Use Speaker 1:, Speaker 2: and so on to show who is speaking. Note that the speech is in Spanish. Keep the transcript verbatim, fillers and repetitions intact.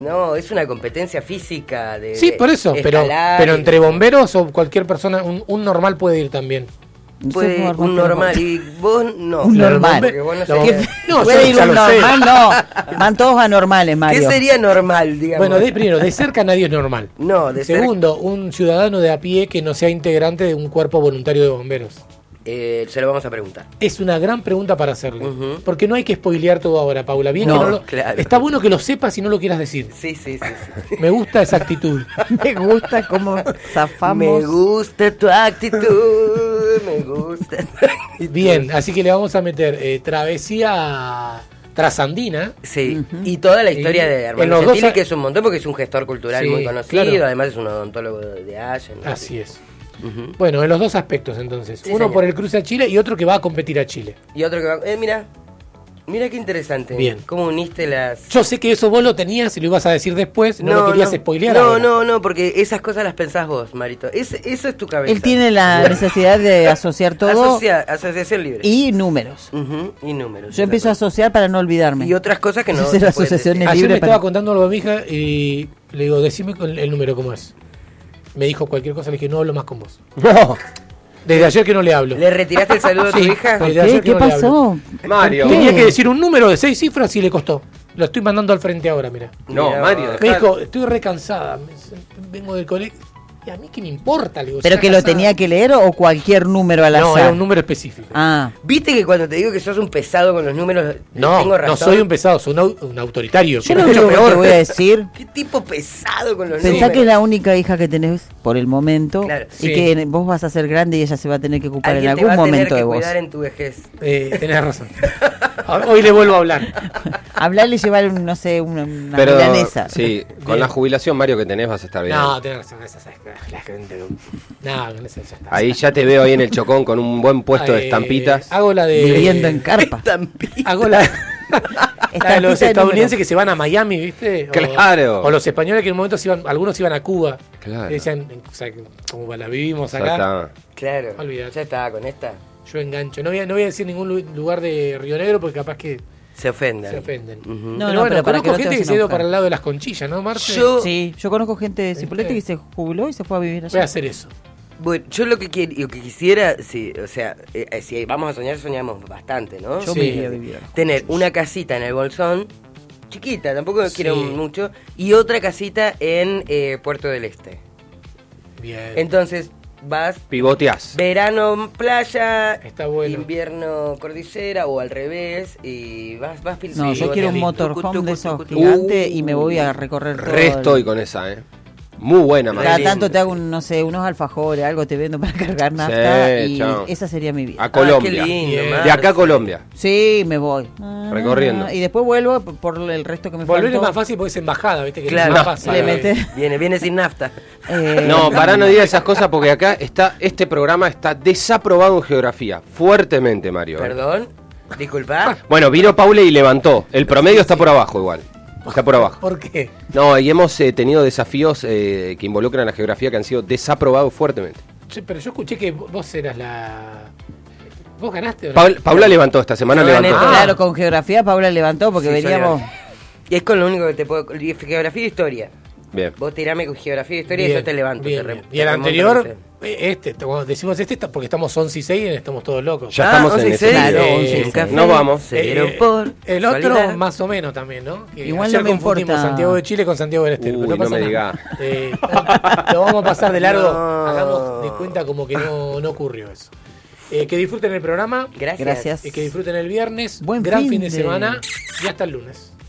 Speaker 1: No, es una competencia física de
Speaker 2: Sí, por eso,
Speaker 1: de
Speaker 2: pero,
Speaker 1: escalar
Speaker 2: pero
Speaker 1: y-
Speaker 2: entre bomberos o cualquier persona, un, un normal puede ir también.
Speaker 1: Puede
Speaker 3: Sos
Speaker 1: un normal y vos no.
Speaker 3: Un
Speaker 1: Claro,
Speaker 3: normal.
Speaker 1: porque vos no
Speaker 2: No,
Speaker 1: serías-
Speaker 2: no,
Speaker 3: ¿Puede
Speaker 2: yo
Speaker 3: ir
Speaker 2: ya
Speaker 3: un
Speaker 2: lo sé.
Speaker 3: normal? No, van todos anormales,
Speaker 1: ¿Qué
Speaker 3: Mario.
Speaker 1: sería normal, digamos?
Speaker 2: Bueno, de, primero, de cerca nadie es normal.
Speaker 1: No, de cerca-
Speaker 2: Segundo, un ciudadano de a pie que no sea integrante de un cuerpo voluntario de bomberos.
Speaker 1: Eh, se lo vamos a preguntar.
Speaker 2: Es una gran pregunta para hacerle.
Speaker 1: Ujú.
Speaker 2: Porque no hay que spoilear todo ahora, Paula. Bien
Speaker 3: No,
Speaker 2: que no lo-
Speaker 1: claro.
Speaker 2: Está bueno que lo sepas y no lo quieras decir.
Speaker 1: Sí, sí, sí. sí.
Speaker 2: Me gusta esa actitud.
Speaker 3: Me gusta cómo zafamos.
Speaker 1: Me gusta tu actitud, me gusta tu actitud.
Speaker 2: Bien, así que le vamos a meter eh, travesía trasandina.
Speaker 1: Sí, y toda la historia
Speaker 2: Y
Speaker 1: de
Speaker 2: en
Speaker 1: Armando
Speaker 2: los dos
Speaker 1: Gentili,
Speaker 2: a-
Speaker 1: que es un montón porque es un gestor cultural
Speaker 2: Sí,
Speaker 1: muy conocido,
Speaker 2: claro.
Speaker 1: además es un odontólogo de, de Allen. ¿no?
Speaker 2: Así es.
Speaker 1: Ujú.
Speaker 2: Bueno, en los dos aspectos entonces.
Speaker 1: Sí,
Speaker 2: Uno
Speaker 1: señor.
Speaker 2: por el cruce a Chile y otro que va a competir a Chile.
Speaker 1: Y otro que va... Eh, mira, mira qué interesante.
Speaker 2: Bien.
Speaker 1: ¿Cómo uniste las...?
Speaker 2: Yo sé que eso vos lo tenías y lo ibas a decir después, no, lo querías spoilear
Speaker 1: No,
Speaker 2: ahora.
Speaker 1: no, no, porque esas cosas las pensás vos, Marito. Es, eso es tu cabeza.
Speaker 3: Él tiene la necesidad de asociar todo
Speaker 1: Asocia- asociación libre.
Speaker 3: y números.
Speaker 1: Ujú, y números.
Speaker 3: Yo empiezo a
Speaker 1: exacto.
Speaker 3: asociar para no olvidarme.
Speaker 1: Y otras cosas que no
Speaker 3: Hacer
Speaker 1: se pueden
Speaker 3: asociaciones
Speaker 1: decir.
Speaker 2: Ayer
Speaker 3: libre
Speaker 2: me
Speaker 3: para-
Speaker 2: estaba contando algo a mi hija y le digo, decime con el número cómo es. Me dijo cualquier cosa, le dije, no hablo más con vos.
Speaker 4: No,
Speaker 2: Desde ayer que no le hablo.
Speaker 1: ¿Le retiraste el saludo a tu
Speaker 2: Sí,
Speaker 1: hija?
Speaker 2: desde
Speaker 3: ¿Qué?
Speaker 2: ayer que
Speaker 3: ¿Qué
Speaker 2: no le
Speaker 3: pasó?
Speaker 4: Mario.
Speaker 3: ¿Por qué?
Speaker 2: Tenía que decir un número de seis cifras y le costó. Lo estoy mandando al frente ahora, mira.
Speaker 4: No,
Speaker 1: Mira,
Speaker 4: Mario,
Speaker 2: Me
Speaker 4: dejá-
Speaker 2: dijo, estoy recansada, me- vengo del colegio. ¿Y a mí qué me importa? Le digo,
Speaker 3: ¿Pero
Speaker 2: está
Speaker 3: que lo
Speaker 2: cansada.
Speaker 3: tenía que leer o cualquier número al azar?
Speaker 2: No, era un número específico.
Speaker 3: Ah,
Speaker 1: ¿Viste que cuando te digo que sos un pesado con los números,
Speaker 2: No,
Speaker 1: tengo razón?
Speaker 2: no soy un pesado, soy un, au- un autoritario.
Speaker 3: yo
Speaker 2: Pero
Speaker 3: lo
Speaker 2: mucho
Speaker 3: único que
Speaker 2: peor.
Speaker 3: te voy a decir,
Speaker 1: ¿Qué tipo pesado con los
Speaker 3: pensá
Speaker 1: números?
Speaker 3: que es la única hija que tenés por el momento
Speaker 1: Claro.
Speaker 3: y
Speaker 2: Sí.
Speaker 3: que vos vas a ser grande y ella se va a tener que ocupar en
Speaker 1: Alguien te
Speaker 3: algún
Speaker 1: va a tener
Speaker 3: momento
Speaker 1: que
Speaker 3: de vos.
Speaker 1: cuidar en tu vejez.
Speaker 2: Eh, tenés razón. Hoy le vuelvo a hablar.
Speaker 3: Hablarle y llevar, un, no sé, una, una
Speaker 4: Pero,
Speaker 3: milanesa.
Speaker 4: sí, con
Speaker 2: Bien.
Speaker 4: la jubilación, Mario, que tenés vas a estar bien.
Speaker 2: No, tenés razón. Esa, esa, la gente. No, con esa ya está.
Speaker 4: Ahí ya te veo ahí en el Chocón con un buen puesto de
Speaker 2: Eh,
Speaker 4: estampitas.
Speaker 2: Hago la de.
Speaker 3: Viviendo en carpa.
Speaker 1: Estampita.
Speaker 2: Hago la. La de los
Speaker 3: Estampita de
Speaker 2: estadounidenses
Speaker 3: número.
Speaker 2: que se van a Miami, ¿viste? O-
Speaker 4: Claro.
Speaker 2: O los españoles que en un momento se iban, algunos iban a Cuba.
Speaker 4: Claro.
Speaker 2: Y decían, o sea, que como la vivimos
Speaker 4: Ya
Speaker 2: acá,
Speaker 4: está.
Speaker 1: Claro,
Speaker 2: Olvídate.
Speaker 1: ya estaba con esta.
Speaker 2: yo engancho. No voy, a, no voy a decir ningún lu- lugar de Río Negro porque capaz que
Speaker 1: Se ofenden.
Speaker 2: se ofenden.
Speaker 1: Ujú.
Speaker 3: No,
Speaker 2: pero
Speaker 3: no,
Speaker 2: bueno,
Speaker 3: pero para
Speaker 2: conozco
Speaker 3: que no te
Speaker 2: gente que
Speaker 3: vas a
Speaker 2: se ha ido
Speaker 3: enojar.
Speaker 2: para el lado de las conchillas, ¿no, Marce?
Speaker 1: Yo-
Speaker 3: Sí, yo conozco gente de Cipolletti que se jubiló y se fue a vivir
Speaker 2: Voy a
Speaker 3: allá.
Speaker 2: hacer eso.
Speaker 1: Bueno, yo lo que, quiero, lo que quisiera, sí, o sea, eh, eh, si vamos a soñar, soñamos bastante, ¿no?
Speaker 3: Yo
Speaker 2: Sí.
Speaker 3: me iría a vivir.
Speaker 1: Tener una casita en el Bolsón, chiquita, tampoco
Speaker 2: Sí.
Speaker 1: quiero mucho, y otra casita en eh, Puerto del Este.
Speaker 2: Bien.
Speaker 1: Entonces, vas
Speaker 4: Pivoteás.
Speaker 1: verano playa,
Speaker 2: Está bueno.
Speaker 1: invierno cordillera o al revés, y vas, vas pil-
Speaker 3: No,
Speaker 1: sí,
Speaker 3: yo
Speaker 1: vos
Speaker 3: quiero
Speaker 1: te-
Speaker 3: un
Speaker 1: tucu,
Speaker 3: motorhome
Speaker 1: tucu,
Speaker 3: de esos
Speaker 1: tucu, tucu.
Speaker 3: gigantes y me voy a recorrer todo.
Speaker 4: Re
Speaker 3: el-
Speaker 4: estoy con esa, ¿eh? Muy buena,
Speaker 1: Re
Speaker 3: Cada
Speaker 4: Mario.
Speaker 1: lindo.
Speaker 3: tanto te hago, un, no sé, unos alfajores, algo te vendo para cargar nafta
Speaker 4: Sí,
Speaker 3: y
Speaker 4: chao.
Speaker 3: esa sería mi vida.
Speaker 4: A Colombia.
Speaker 1: Ah, qué lindo,
Speaker 2: Bien.
Speaker 1: Marce.
Speaker 4: De acá a Colombia.
Speaker 3: Sí, me voy.
Speaker 4: Recorriendo.
Speaker 3: Y después vuelvo por por el resto que me
Speaker 2: Volver es
Speaker 3: faltó.
Speaker 2: más fácil porque es embajada, ¿viste? Que
Speaker 1: Claro,
Speaker 2: es más
Speaker 4: No,
Speaker 2: fácil.
Speaker 3: le
Speaker 2: Eh,
Speaker 3: mete-
Speaker 1: Viene, viene sin nafta.
Speaker 3: Eh,
Speaker 4: No, para no digas esas cosas porque acá está este programa está desaprobado en geografía. Fuertemente, Mario. ¿eh?
Speaker 1: Perdón, disculpa.
Speaker 4: Bueno, vino Paula y levantó. El promedio está por abajo igual. Está por abajo.
Speaker 2: ¿Por qué?
Speaker 4: No, y hemos eh, tenido desafíos eh, que involucran a la geografía que han sido desaprobados fuertemente.
Speaker 2: Che, pero yo escuché que vos eras la. ¿Vos ganaste o no?
Speaker 4: Paul- Paula levantó esta semana,
Speaker 1: Yo gané
Speaker 4: levantó.
Speaker 1: todo.
Speaker 3: Claro, con geografía Paula levantó porque
Speaker 1: Sí, yo
Speaker 3: veníamos.
Speaker 1: levanté. Y es con lo único que te puedo... Geografía e historia.
Speaker 4: Bien.
Speaker 1: Vos tirame con geografía e historia y
Speaker 2: Bien,
Speaker 1: yo te levanto.
Speaker 2: bien,
Speaker 1: te re-
Speaker 2: bien.
Speaker 1: te
Speaker 2: Y el
Speaker 1: remonto,
Speaker 2: anterior,
Speaker 1: no sé.
Speaker 2: eh, este, cuando decimos este está porque estamos once y seis y estamos todos locos.
Speaker 4: Ya
Speaker 1: Ah,
Speaker 4: estamos
Speaker 1: once
Speaker 4: en
Speaker 1: y
Speaker 4: ese
Speaker 1: seis,
Speaker 3: Claro,
Speaker 4: nivel.
Speaker 3: once y
Speaker 1: eh,
Speaker 3: seis.
Speaker 1: café,
Speaker 4: Nos vamos.
Speaker 1: Se dieron por
Speaker 2: El otro
Speaker 1: casualidad.
Speaker 2: más o menos también, ¿no? Que
Speaker 3: Igual
Speaker 2: ayer
Speaker 3: no me
Speaker 2: confundimos
Speaker 3: importa.
Speaker 2: Santiago de Chile con Santiago del Estero.
Speaker 4: Uy,
Speaker 2: pero
Speaker 4: no
Speaker 2: pasa
Speaker 4: me
Speaker 2: nada.
Speaker 4: digas.
Speaker 2: Eh, lo vamos a pasar de largo.
Speaker 1: No.
Speaker 2: Hagamos de cuenta como que no, no ocurrió eso. Eh, que disfruten el programa,
Speaker 1: Gracias.
Speaker 3: Gracias.
Speaker 2: eh, que disfruten el viernes.
Speaker 3: Buen
Speaker 2: gran
Speaker 3: fin
Speaker 2: fin de
Speaker 3: de-
Speaker 2: semana y hasta el lunes.